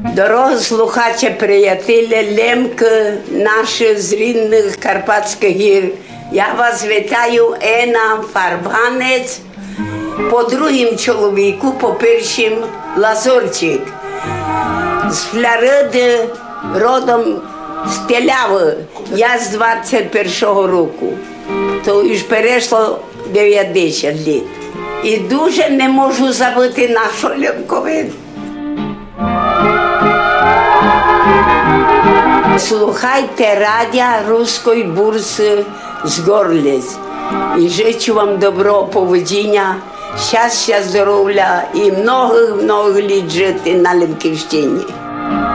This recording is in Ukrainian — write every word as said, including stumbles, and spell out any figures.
Дорога слухача, приятеля, Лемка, наші з рідних Карпатських гір. Я вас вітаю, Ена Фарбанець, по другим чоловіку, по першим Лазорчик. З Флориди, родом з Теляви. Я з двадцять першого року. То вже перейшло дев'ятдесят років. І дуже не можу забути нашу Лемковину. Слухайте радіо Руської бурси з Горлиць. І жичу вам доброго поведіння, щастя, здоров'я і много-много літ жити на Лемківщині.